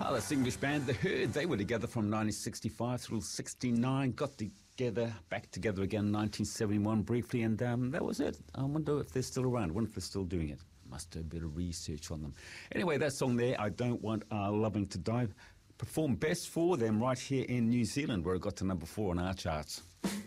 Oh, this English band, The Herd, they were together from 1965 through 69, got back together again in 1971 briefly, and that was it. I wonder if they're still around. I wonder if they're still doing it. Must do a bit of research on them. Anyway, that song there, I Don't Want Our Loving to Die, performed best for them right here in New Zealand, where it got to number 4 on our charts.